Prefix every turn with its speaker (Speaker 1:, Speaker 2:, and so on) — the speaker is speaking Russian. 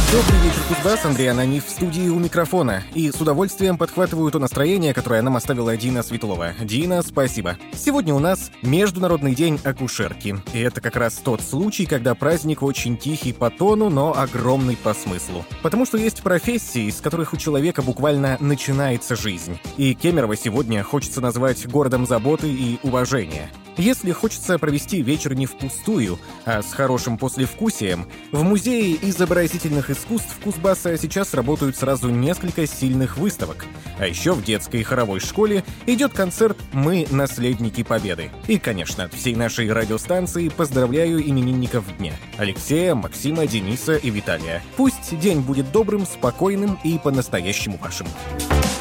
Speaker 1: Добрый вечер, Кузбасс. Андрей Ананьев в студии у микрофона. И с удовольствием подхватываю то настроение, которое нам оставила Дина Светлова. Дина, спасибо. Сегодня у нас Международный день акушерки. И это как раз тот случай, когда праздник очень тихий по тону, но огромный по смыслу. Потому что есть профессии, из которых у человека буквально начинается жизнь. И Кемерово сегодня хочется назвать городом заботы и уважения. Если хочется провести вечер не впустую, а с хорошим послевкусием, в Музее изобразительных искусств Кузбасса сейчас работают сразу несколько сильных выставок. А еще в детской хоровой школе идет концерт «Мы – наследники Победы». И, конечно, от всей нашей радиостанции поздравляю именинников дня – Алексея, Максима, Дениса и Виталия. Пусть день будет добрым, спокойным и по-настоящему вашим.